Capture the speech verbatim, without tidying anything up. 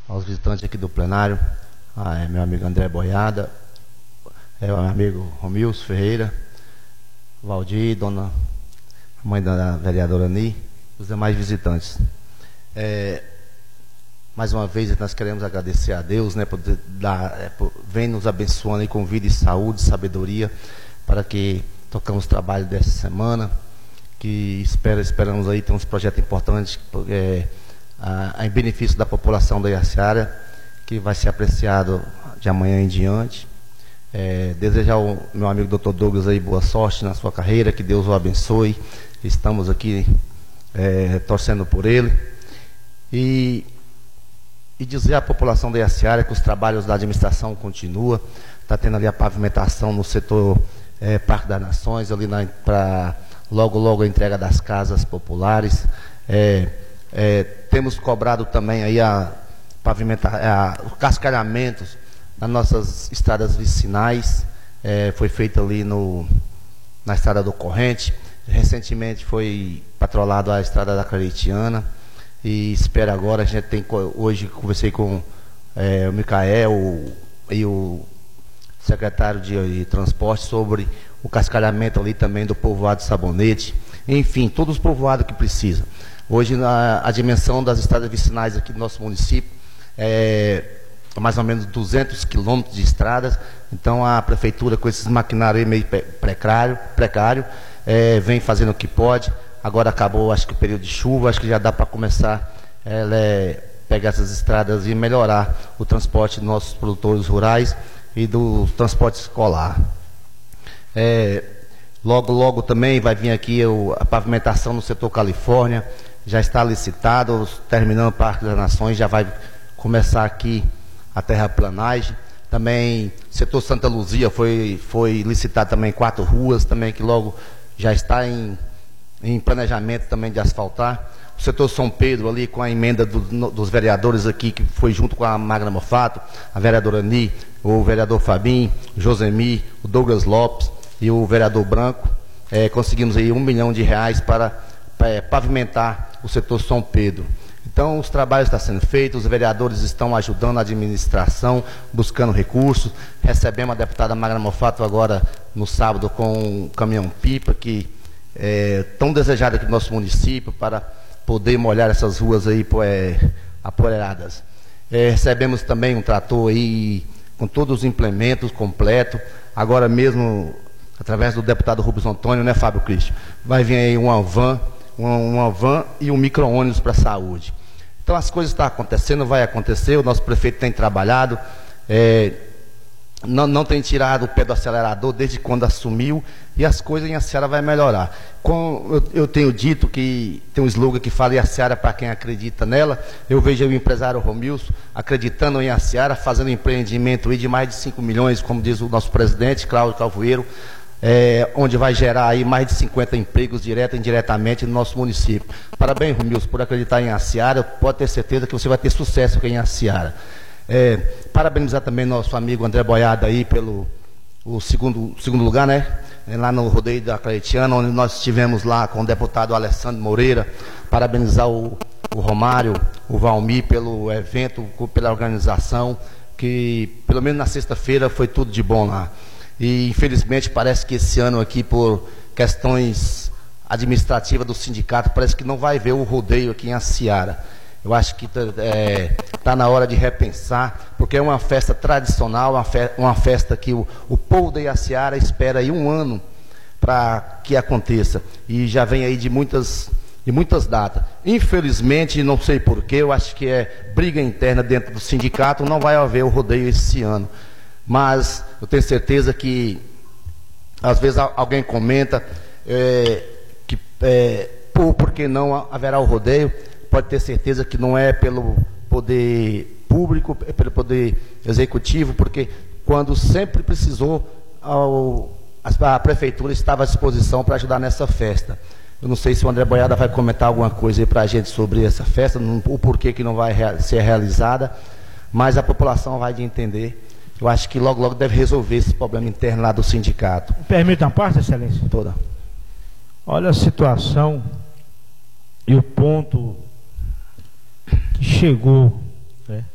aos visitantes aqui do plenário, ah, é meu amigo André Boiada, é o meu amigo Romilson Ferreira, Valdir, dona mãe da vereadora Ni, os demais visitantes. É, mais uma vez nós queremos agradecer a Deus, né, por dar, é, por, vem nos abençoando aí com vida e saúde, sabedoria, para que tocamos o trabalho dessa semana, que espera, esperamos aí ter uns projetos importantes é, a, a, em benefício da população da Iaciara, que vai ser apreciado de amanhã em diante. É, desejar ao meu amigo doutor Douglas aí boa sorte na sua carreira, que Deus o abençoe. Estamos aqui é, torcendo por ele. E, e dizer à população da Iaciara que os trabalhos da administração continuam. Está tendo ali a pavimentação no setor é, Parque das Nações, ali para logo logo a entrega das casas populares. É, é, temos cobrado também aí a pavimentar, a, os cascalhamentos nas nossas estradas vicinais. É, foi feito ali no, na estrada do Corrente. Recentemente foi patrolado a estrada da Claretiana. E espero agora, a gente tem, hoje conversei com é, o Micael e o secretário de, de transporte sobre o cascalhamento ali também do povoado de Sabonete. Enfim, todos os povoados que precisam. Hoje na, a dimensão das estradas vicinais aqui do nosso município é mais ou menos duzentos quilômetros de estradas. Então a prefeitura, com esses maquinários meio precário, precário é, vem fazendo o que pode. Agora acabou, acho que o período de chuva, acho que já dá para começar é, é, pegar essas estradas e melhorar o transporte dos nossos produtores rurais e do transporte escolar. É, logo, logo também vai vir aqui o, a pavimentação no setor Califórnia, já está licitado, terminando o Parque das Nações, já vai começar aqui a terraplanagem. Também setor Santa Luzia foi, foi licitado também quatro ruas, também que logo já está em, em planejamento também de asfaltar. O setor São Pedro ali com a emenda do, no, dos vereadores aqui, que foi junto com a Magna Mofato, a vereadora Ni, o vereador Fabim, o Josemi, o Douglas Lopes e o vereador Branco, é, conseguimos aí um milhão de reais para, para é, pavimentar o setor São Pedro. Então, os trabalhos estão sendo feitos, os vereadores estão ajudando a administração, buscando recursos. Recebemos a deputada Magna Mofato agora no sábado com um caminhão-pipa, que é tão desejado aqui no nosso município, para poder molhar essas ruas aí é, apoeiradas. É, recebemos também um trator aí com todos os implementos completos. Agora mesmo, através do deputado Rubens Antônio, né, Fábio Cristo, vai vir aí uma van, uma, uma van e um micro-ônibus para a saúde. Então as coisas estão acontecendo, vai acontecer. O nosso prefeito tem trabalhado, é, não, não tem tirado o pé do acelerador desde quando assumiu, e as coisas em Iaciara vai melhorar. Com, eu, eu tenho dito que tem um slogan que fala Iaciara para quem acredita nela. Eu vejo o empresário Romilson acreditando em Iaciara, fazendo um empreendimento aí de mais de cinco milhões, como diz o nosso presidente, Cláudio Calvoeiro, É, onde vai gerar aí mais de cinquenta empregos direto e indiretamente no nosso município. Parabéns, Romilson, por acreditar em Iaciara. Pode ter certeza que você vai ter sucesso aqui em Iaciara. É, parabenizar também nosso amigo André Boiada aí pelo o segundo, segundo lugar, né? Lá no rodeio da Claretiana, onde nós estivemos lá com o deputado Alessandro Moreira. Parabenizar o, o Romário, o Valmir pelo evento, pela organização, que pelo menos na sexta-feira foi tudo de bom lá. E infelizmente parece que esse ano aqui, por questões administrativas do sindicato, parece que não vai ver o rodeio aqui em Iaciara. Eu acho que está é, tá na hora de repensar, porque é uma festa tradicional, uma, fe uma festa que o, o povo da Iaciara espera aí um ano para que aconteça. E já vem aí de muitas, de muitas datas. Infelizmente, não sei porquê, eu acho que é briga interna dentro do sindicato, não vai haver o rodeio esse ano. Mas eu tenho certeza que, às vezes, alguém comenta é, que, é, por, por que não haverá o rodeio. Pode ter certeza que não é pelo poder público, é pelo poder executivo, porque quando sempre precisou, ao, a, a prefeitura estava à disposição para ajudar nessa festa. Eu não sei se o André Boiada vai comentar alguma coisa aí para a gente sobre essa festa, o porquê que não vai rea, ser realizada, mas a população vai de entender. Eu acho que logo, logo deve resolver esse problema interno lá do sindicato. Permita uma parte, excelência? Toda. Olha a situação e o ponto que chegou, né?